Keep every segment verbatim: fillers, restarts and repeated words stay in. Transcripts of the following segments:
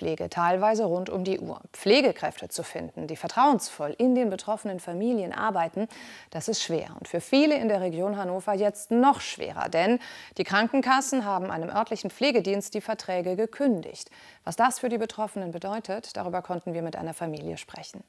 Pflege, teilweise rund um die Uhr. Pflegekräfte zu finden, die vertrauensvoll in den betroffenen Familien arbeiten, das ist schwer. Und für viele in der Region Hannover jetzt noch schwerer. Denn die Krankenkassen haben einem örtlichen Pflegedienst die Verträge gekündigt. Was das für die Betroffenen bedeutet, darüber konnten wir mit einer Familie sprechen.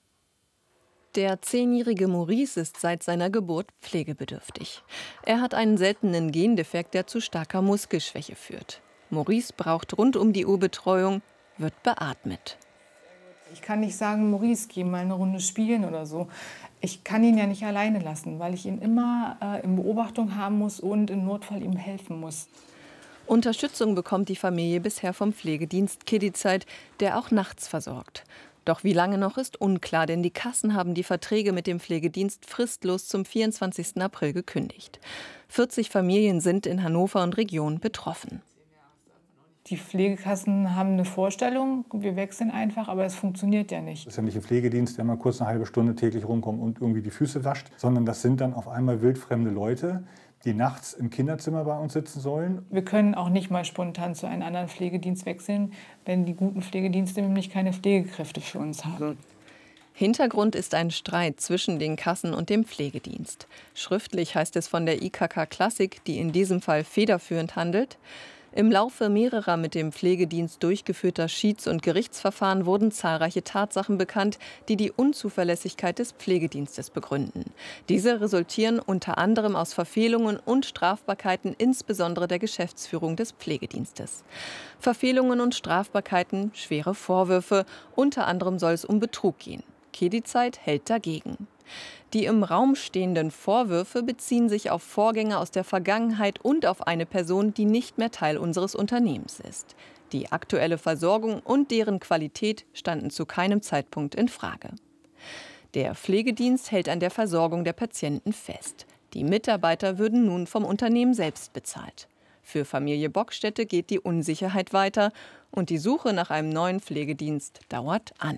Der zehnjährige Maurice ist seit seiner Geburt pflegebedürftig. Er hat einen seltenen Gendefekt, der zu starker Muskelschwäche führt. Maurice braucht rund um die Uhr Betreuung, wird beatmet. Ich kann nicht sagen, Maurice, geh mal eine Runde spielen oder so. Ich kann ihn ja nicht alleine lassen, weil ich ihn immer äh, in Beobachtung haben muss und im Notfall ihm helfen muss. Unterstützung bekommt die Familie bisher vom Pflegedienst Kiddiezeit, der auch nachts versorgt. Doch wie lange noch ist unklar, denn die Kassen haben die Verträge mit dem Pflegedienst fristlos zum vierundzwanzigsten April gekündigt. vierzig Familien sind in Hannover und Region betroffen. Die Pflegekassen haben eine Vorstellung, wir wechseln einfach, aber es funktioniert ja nicht. Das ist ja nicht ein Pflegedienst, der mal kurz eine halbe Stunde täglich rumkommt und irgendwie die Füße wascht, sondern das sind dann auf einmal wildfremde Leute, die nachts im Kinderzimmer bei uns sitzen sollen. Wir können auch nicht mal spontan zu einem anderen Pflegedienst wechseln, wenn die guten Pflegedienste nämlich keine Pflegekräfte für uns haben. Hintergrund ist ein Streit zwischen den Kassen und dem Pflegedienst. Schriftlich heißt es von der I K K Klassik, die in diesem Fall federführend handelt: Im Laufe mehrerer mit dem Pflegedienst durchgeführter Schieds- und Gerichtsverfahren wurden zahlreiche Tatsachen bekannt, die die Unzuverlässigkeit des Pflegedienstes begründen. Diese resultieren unter anderem aus Verfehlungen und Strafbarkeiten, insbesondere der Geschäftsführung des Pflegedienstes. Verfehlungen und Strafbarkeiten, schwere Vorwürfe, unter anderem soll es um Betrug gehen. Kiddiezeit hält dagegen. Die im Raum stehenden Vorwürfe beziehen sich auf Vorgänge aus der Vergangenheit und auf eine Person, die nicht mehr Teil unseres Unternehmens ist. Die aktuelle Versorgung und deren Qualität standen zu keinem Zeitpunkt in Frage. Der Pflegedienst hält an der Versorgung der Patienten fest. Die Mitarbeiter würden nun vom Unternehmen selbst bezahlt. Für Familie Bockstätte geht die Unsicherheit weiter und die Suche nach einem neuen Pflegedienst dauert an.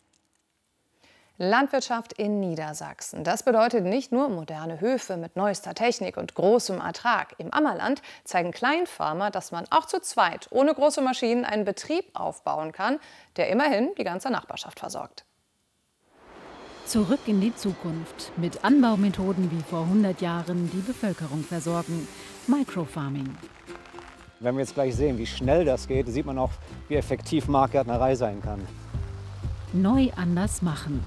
Landwirtschaft in Niedersachsen. Das bedeutet nicht nur moderne Höfe mit neuester Technik und großem Ertrag. Im Ammerland zeigen Kleinfarmer, dass man auch zu zweit ohne große Maschinen einen Betrieb aufbauen kann, der immerhin die ganze Nachbarschaft versorgt. Zurück in die Zukunft mit Anbaumethoden wie vor hundert Jahren die Bevölkerung versorgen. Microfarming. Wenn wir jetzt gleich sehen, wie schnell das geht, sieht man auch, wie effektiv Marktgärtnerei sein kann. Neu anders machen.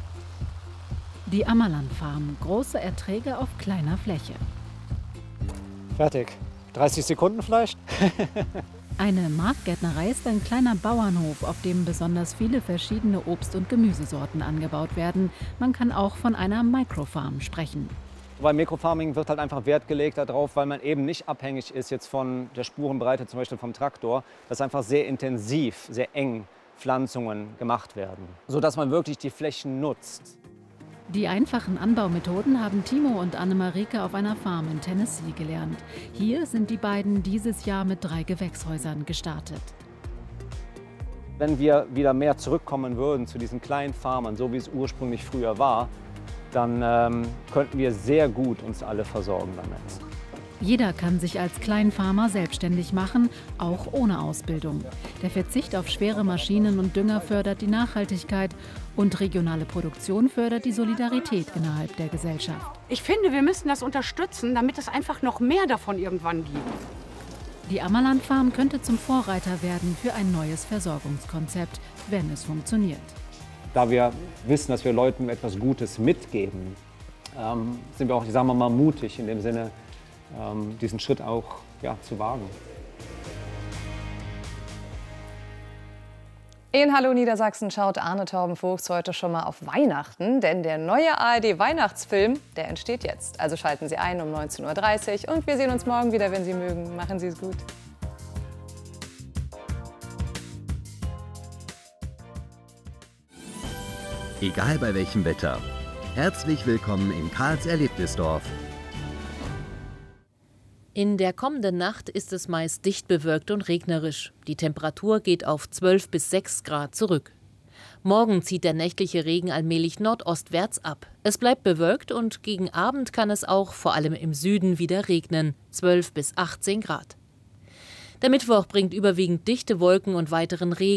Die Ammerland Farm, große Erträge auf kleiner Fläche. Fertig. dreißig Sekunden vielleicht? Eine Marktgärtnerei ist ein kleiner Bauernhof, auf dem besonders viele verschiedene Obst- und Gemüsesorten angebaut werden. Man kann auch von einer Microfarm sprechen. Bei Microfarming wird halt einfach Wert gelegt darauf, weil man eben nicht abhängig ist jetzt von der Spurenbreite, zum Beispiel vom Traktor, dass einfach sehr intensiv, sehr eng Pflanzungen gemacht werden, sodass man wirklich die Flächen nutzt. Die einfachen Anbaumethoden haben Timo und Annemarike auf einer Farm in Tennessee gelernt. Hier sind die beiden dieses Jahr mit drei Gewächshäusern gestartet. Wenn wir wieder mehr zurückkommen würden zu diesen kleinen Farmern, so wie es ursprünglich früher war, dann ähm, könnten wir sehr gut uns alle versorgen damit. Jeder kann sich als Kleinfarmer selbstständig machen, auch ohne Ausbildung. Der Verzicht auf schwere Maschinen und Dünger fördert die Nachhaltigkeit und regionale Produktion fördert die Solidarität innerhalb der Gesellschaft. Ich finde, wir müssen das unterstützen, damit es einfach noch mehr davon irgendwann gibt. Die Ammerland Farm könnte zum Vorreiter werden für ein neues Versorgungskonzept, wenn es funktioniert. Da wir wissen, dass wir Leuten etwas Gutes mitgeben, ähm, sind wir auch, sagen wir mal, mutig in dem Sinne, ähm, diesen Schritt auch ja, zu wagen. In Hallo Niedersachsen schaut Arne Torben-Vogts heute schon mal auf Weihnachten, denn der neue A R D-Weihnachtsfilm, der entsteht jetzt. Also schalten Sie ein um neunzehn Uhr dreißig und wir sehen uns morgen wieder, wenn Sie mögen. Machen Sie es gut. Egal bei welchem Wetter. Herzlich willkommen in Karls Erlebnisdorf. In der kommenden Nacht ist es meist dicht bewölkt und regnerisch. Die Temperatur geht auf zwölf bis sechs Grad zurück. Morgen zieht der nächtliche Regen allmählich nordostwärts ab. Es bleibt bewölkt und gegen Abend kann es auch, vor allem im Süden, wieder regnen, zwölf bis achtzehn Grad. Der Mittwoch bringt überwiegend dichte Wolken und weiteren Regen.